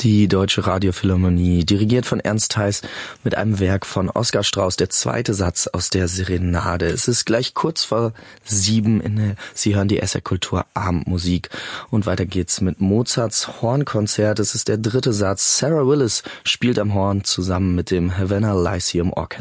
Die Deutsche Radiophilharmonie, dirigiert von Ernst Heiß mit einem Werk von Oskar Strauß, der zweite Satz aus der Serenade. Es ist gleich kurz vor 7. Sie hören die SR Kultur Abendmusik. Und weiter geht's mit Mozarts Hornkonzert. Es ist der dritte Satz. Sarah Willis spielt am Horn zusammen mit dem Havana Lyceum Orchestra.